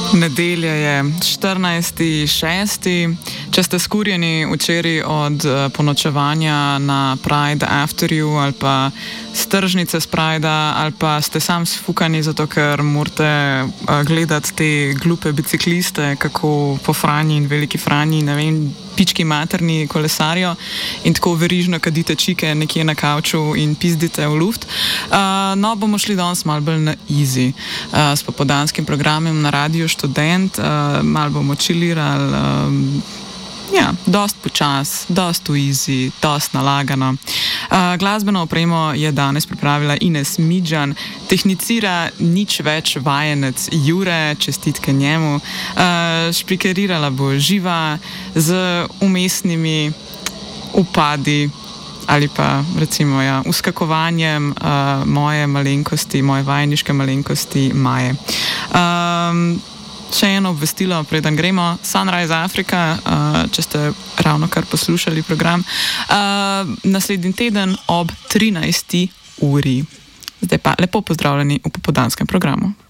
Nedelja je 14.6. Če ste skurjeni včeraj od ponočevanja na Pride Afterju ali pa stržnice z Prida ali pa ste sam sfukani zato, ker morate gledati te glupe bicikliste, kako po Franji in Veliki Franji, ne vem, pički materni kolesarijo in tako verižno kadite čike nekje na kavču in pizdite v luft. No, bomo šli danes malo bolj na easy s popoldanskim programom na Radiu Študent, malo bomo chillirali, dost počas, dost easy, dost nalagano. Glasbeno opremo je danes pripravila Ines Midžan, tehnicira nič več vajenec Jure, čestitke njemu, šprikerirala bo Živa z umestnimi upadi ali pa recimo uskakovanjem moje malenkosti, moje vajeniške malenkosti Maje. Še eno obvestilo, preden gremo. Sunrise Africa, če ste ravno kar poslušali program, naslednji teden ob 13. uri. Zdaj pa lepo pozdravljeni v popoldanskem programu.